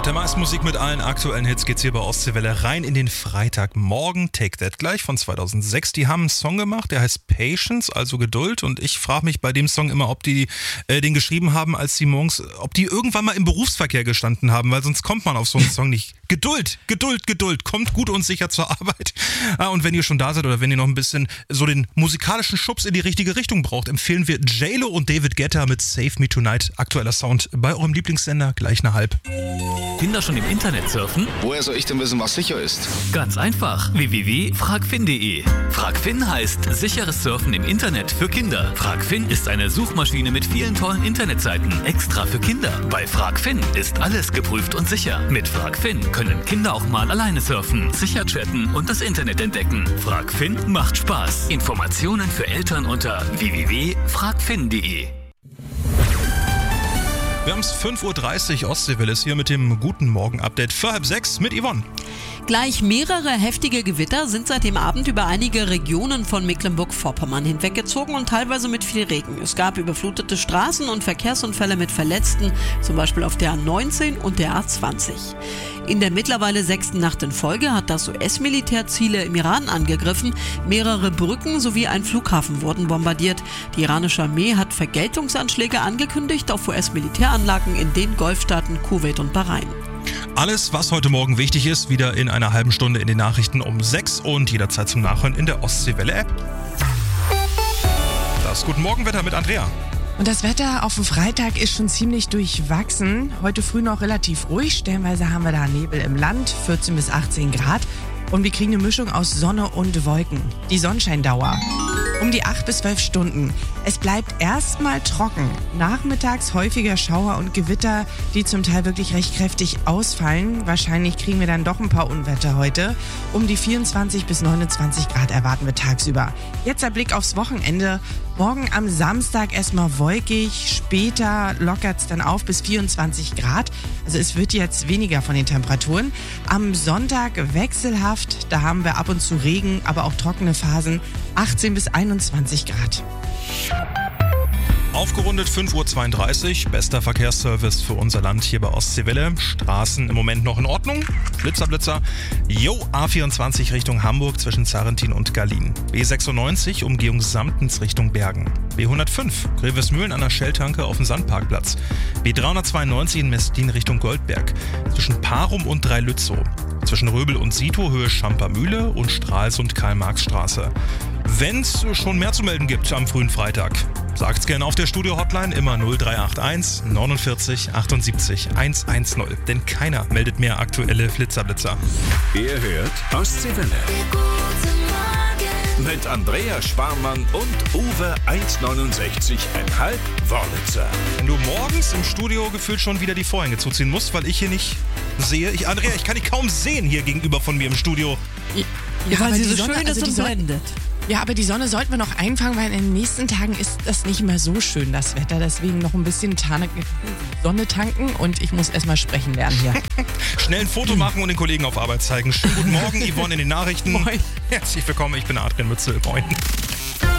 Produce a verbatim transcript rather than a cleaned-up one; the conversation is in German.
Mit der meisten Musik, mit allen aktuellen Hits geht's hier bei Ostseewelle rein in den Freitagmorgen. Take That gleich von zweitausendsechs. Die haben einen Song gemacht, der heißt Patience, also Geduld. Und ich frage mich bei dem Song immer, ob die äh, den geschrieben haben, als die morgens, ob die irgendwann mal im Berufsverkehr gestanden haben, weil sonst kommt man auf so einen Song nicht. Geduld, Geduld, Geduld. Kommt gut und sicher zur Arbeit. Ah, und wenn ihr schon da seid oder wenn ihr noch ein bisschen so den musikalischen Schubs in die richtige Richtung braucht, empfehlen wir J-Lo und David Guetta mit Save Me Tonight. Aktueller Sound bei eurem Lieblingssender, gleich eine halb. Kinder schon im Internet surfen? Woher soll ich denn wissen, was sicher ist? Ganz einfach. w w w punkt fragfin punkt de. Fragfin heißt sicheres Surfen im Internet für Kinder. Fragfin ist eine Suchmaschine mit vielen tollen Internetseiten, extra für Kinder. Bei Fragfin ist alles geprüft und sicher. Mit Fragfin können Kinder auch mal alleine surfen, sicher chatten und das Internet entdecken. Fragfin macht Spaß. Informationen für Eltern unter w w w punkt fragfin punkt de. Wir haben es fünf Uhr dreißig, Ostseewelle ist hier mit dem Guten Morgen-Update für halb sechs mit Yvonne. Gleich mehrere heftige Gewitter sind seit dem Abend über einige Regionen von Mecklenburg-Vorpommern hinweggezogen und teilweise mit viel Regen. Es gab überflutete Straßen und Verkehrsunfälle mit Verletzten, zum Beispiel auf der A neunzehn und der A zwanzig. In der mittlerweile sechsten Nacht in Folge hat das U S-Militär Ziele im Iran angegriffen. Mehrere Brücken sowie ein Flughafen wurden bombardiert. Die iranische Armee hat Vergeltungsanschläge angekündigt auf U S-Militäranlagen in den Golfstaaten Kuwait und Bahrain. Alles, was heute Morgen wichtig ist, wieder in einer halben Stunde in den Nachrichten um sechs und jederzeit zum Nachhören in der Ostseewelle-App. Das Guten Morgen-Wetter mit Andrea. Und das Wetter auf dem Freitag ist schon ziemlich durchwachsen. Heute früh noch relativ ruhig. Stellenweise haben wir da Nebel im Land, vierzehn bis achtzehn Grad. Und wir kriegen eine Mischung aus Sonne und Wolken. Die Sonnenscheindauer um die acht bis zwölf Stunden. Es bleibt erstmal trocken. Nachmittags häufiger Schauer und Gewitter, die zum Teil wirklich recht kräftig ausfallen. Wahrscheinlich kriegen wir dann doch ein paar Unwetter heute. Um die vierundzwanzig bis neunundzwanzig Grad erwarten wir tagsüber. Jetzt der Blick aufs Wochenende. Morgen am Samstag erstmal wolkig, später lockert es dann auf bis vierundzwanzig Grad. Also es wird jetzt weniger von den Temperaturen. Am Sonntag wechselhaft, da haben wir ab und zu Regen, aber auch trockene Phasen, achtzehn bis einundzwanzig Grad. Aufgerundet fünf Uhr zweiunddreißig, bester Verkehrsservice für unser Land hier bei Ostseewelle. Straßen im Moment noch in Ordnung. Blitzer, Blitzer. Jo, A vierundzwanzig Richtung Hamburg zwischen Zarentin und Gallien. B sechsundneunzig, Umgehung Samtens Richtung Bergen. B hundertfünf, Grevesmühlen an der Shell-Tanke auf dem Sandparkplatz. B dreihundertzweiundneunzig in Mestlin Richtung Goldberg. Zwischen Parum und Dreilützow. Zwischen Röbel und Sito Höhe Schampermühle und Stralsund-Karl-Marx-Straße. Wenn's schon mehr zu melden gibt am frühen Freitag, sagt's gerne auf der Studio-Hotline, immer null drei acht eins neunundvierzig achtundsiebzig hundertzehn. Denn keiner meldet mehr aktuelle Flitzerblitzer. Ihr hört Ostseewelle. Mit Andrea Sparmann und Uwe eins neunundsechzig Komma fünf Wörlitzer. Wenn du morgens im Studio gefühlt schon wieder die Vorhänge zuziehen musst, weil ich hier nicht sehe. Ich, Andrea, ich kann dich kaum sehen hier gegenüber von mir im Studio. Ja, weil aber sie die so Sonne, schön also ist die und Sonne- blendet. Ja, aber die Sonne sollten wir noch einfangen, weil in den nächsten Tagen ist das nicht mehr so schön, das Wetter. Deswegen noch ein bisschen Tan- Sonne tanken und ich muss erstmal sprechen lernen hier. Schnell ein Foto machen und den Kollegen auf Arbeit zeigen. Schönen guten Morgen, Yvonne in den Nachrichten. Moin. Herzlich willkommen, ich bin Adrian Mützel. Moin.